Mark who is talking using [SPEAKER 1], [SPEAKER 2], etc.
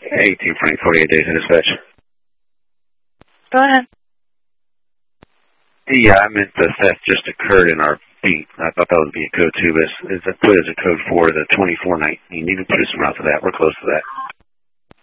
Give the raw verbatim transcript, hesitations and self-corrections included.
[SPEAKER 1] eighteen Frank, forty-eight days in dispatch.
[SPEAKER 2] Go ahead.
[SPEAKER 1] Yeah, I meant the theft just occurred in our beat. I thought that would be a code two, but it's, it's put as a code four, the twenty-four nineteen. You can put us around for that. We're close to that.